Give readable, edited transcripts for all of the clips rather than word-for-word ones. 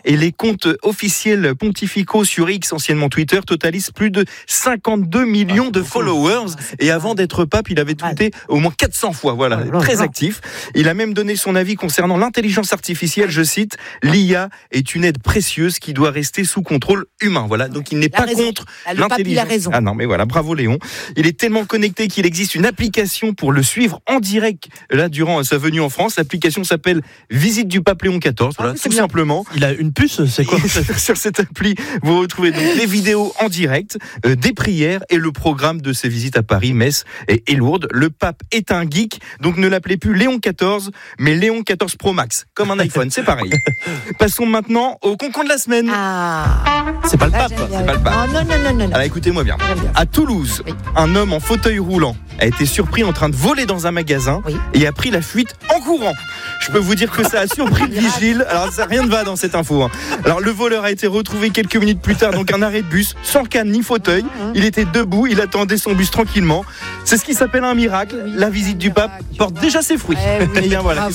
Et les comptes officiels pontificaux sur X, anciennement Twitter, totalisent plus de 52 millions de followers. Et avant d'être pape, il avait tweeté au moins 400 fois. Voilà, très actif. Il a même donné son avis concernant l'intelligence artificielle. Je cite, l'IA est une aide précieuse qui doit rester sous contrôle humain. Voilà, donc il n'est pas contre l'intelligence. Il a raison. Ah non, mais voilà, bravo Léon. Il est tellement connecté qu'il existe une application pour le suivre en direct là durant sa venue en France. L'application s'appelle Visite du Pape Léon XIV. Voilà, tout simplement. Il a une puce, c'est quoi? Sur cette appli, vous retrouvez donc des vidéos en direct, des prières et le programme de ses visites à Paris, Metz et Lourdes. Le pape est un geek, donc ne l'appelez plus Léon XIV, mais Léon XIV Pro Max, comme un iPhone, c'est pareil. Passons maintenant au concon de la semaine. C'est pas le pape. C'est pas le pape. Non. Alors écoutez-moi bien. À Toulouse, un homme en fauteuil roulant a été surpris en train de voler dans un magasin et a pris la fuite en courant. Je peux vous dire que ça a surpris le vigile. Alors ça rien ne va dans cette info. Alors le voleur a été retrouvé quelques minutes plus tard, donc un arrêt de bus, sans canne ni fauteuil. Il était debout, il attendait son bus tranquillement. C'est ce qui s'appelle un miracle. La visite du pape porte déjà ses fruits. Et bien voilà.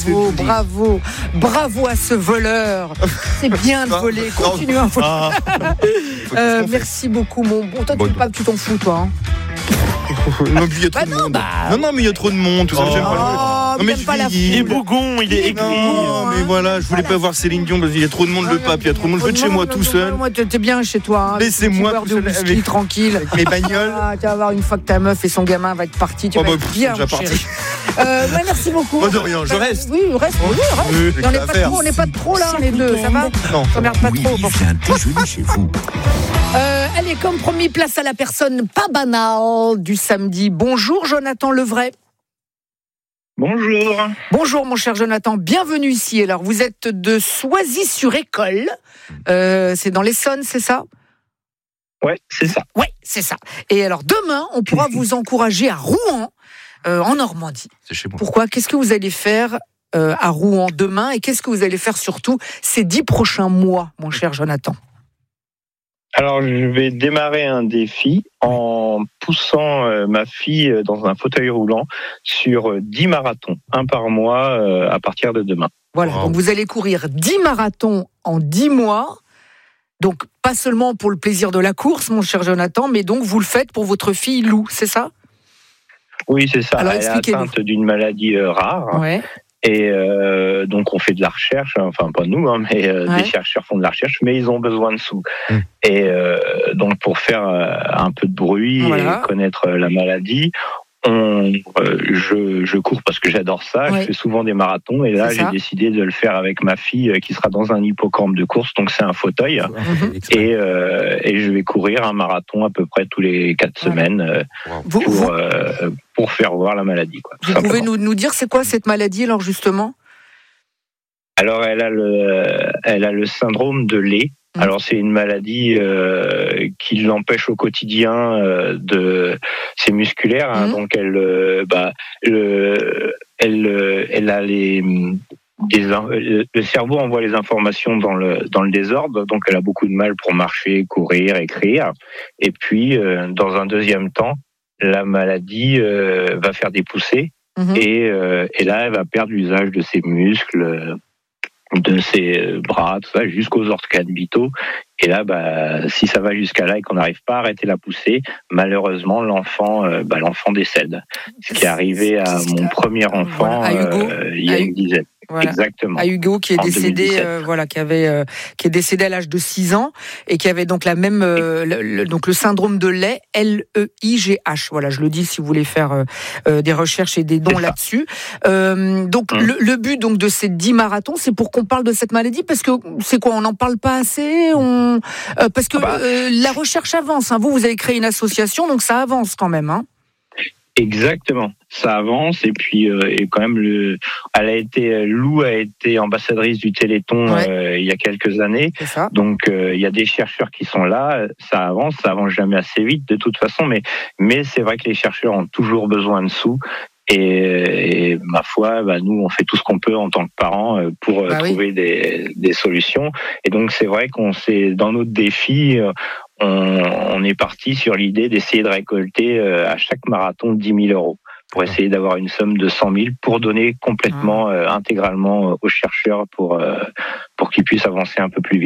Bravo à ce voleur. C'est bien de voler. Continue à voler. Merci beaucoup mon bon. Toi tu pape, tu t'en fous toi. Non, mais il y a trop de monde. Non, mais il y a trop de monde, tout ça. J'aime pas le... Non, mais il est bougon, il est aigri. Non, mais voilà, je voulais pas voir Céline Dion parce qu'il y a trop de monde, le pape, il y a trop de monde. Je veux être chez moi tout seul. Moi, t'es bien chez toi. Laissez-moi tout seul avec tranquille. Avec mes bagnoles. Tu vas voir une fois que ta meuf et son gamin va être parti. Tu vas être bien, mon chéri. Merci beaucoup. Moi de rien, je reste. Oui, reste. On n'est pas trop là, les deux. Ça va? Non. Ça merde pas trop. Viens déjeuner chez vous. Allez, comme promis, place à la personne pas banale du samedi. Bonjour Jonathan Levray. Bonjour. Bonjour mon cher Jonathan, bienvenue ici. Alors vous êtes de Soisy-sur-École, c'est dans l'Essonne, c'est ça? Ouais, c'est ça. Ouais, c'est ça. Et alors demain, on pourra vous encourager à Rouen, en Normandie. C'est chez moi. Pourquoi? Qu'est-ce que vous allez faire à Rouen demain et qu'est-ce que vous allez faire surtout ces 10 prochains mois, mon cher Jonathan? Alors, je vais démarrer un défi en poussant ma fille dans un fauteuil roulant sur 10 marathons, un par mois à partir de demain. Voilà, donc vous allez courir 10 marathons en 10 mois. Donc, pas seulement pour le plaisir de la course, mon cher Jonathan, mais donc vous le faites pour votre fille Lou, c'est ça? Oui, c'est ça. Alors, elle est atteinte d'une maladie rare. Ouais. Et donc on fait de la recherche, enfin pas nous, mais des chercheurs font de la recherche, mais ils ont besoin de sous. Et donc pour faire un peu de bruit et connaître la maladie, je cours parce que j'adore ça. Je fais souvent des marathons et là j'ai décidé de le faire avec ma fille qui sera dans un hippocampe de course, donc c'est un fauteuil. Et je vais courir un marathon à peu près tous les 4 semaines pour faire voir la maladie. Quoi, vous pouvez nous dire c'est quoi cette maladie alors justement? Alors elle a le syndrome de Leigh. Alors c'est une maladie qui l'empêche au quotidien c'est musculaire, donc elle a le cerveau envoie les informations dans le désordre, donc elle a beaucoup de mal pour marcher, courir, écrire. Et puis dans un deuxième temps, la maladie va faire des poussées et là elle va perdre l'usage de ses muscles, de ses bras, tout ça, jusqu'aux organes vitaux. Et là, si ça va jusqu'à là et qu'on n'arrive pas à arrêter la poussée, malheureusement, l'enfant décède. Ce qui est arrivé à mon premier enfant il y a une dizaine. Voilà. Exactement. À Hugo qui est décédé, qui est décédé à l'âge de 6 ans et qui avait donc la même, donc le syndrome de Leigh, L-E-I-G-H. Voilà, je le dis si vous voulez faire des recherches et des dons là-dessus. Donc le but donc de ces 10 marathons, c'est pour qu'on parle de cette maladie parce que c'est quoi, on n'en parle pas assez, parce que la recherche avance. Vous avez créé une association, donc ça avance quand même. Exactement, ça avance et puis et quand même Lou a été ambassadrice du Téléthon il y a quelques années. Donc il y a des chercheurs qui sont là, ça avance jamais assez vite de toute façon, mais c'est vrai que les chercheurs ont toujours besoin de sous. Et ma foi, nous on fait tout ce qu'on peut en tant que parents pour trouver des solutions. Et donc c'est vrai qu'on s'est dans notre défi. On est parti sur l'idée d'essayer de récolter à chaque marathon 10 000 euros pour essayer d'avoir une somme de 100 000 pour donner complètement, intégralement aux chercheurs pour qu'ils puissent avancer un peu plus vite.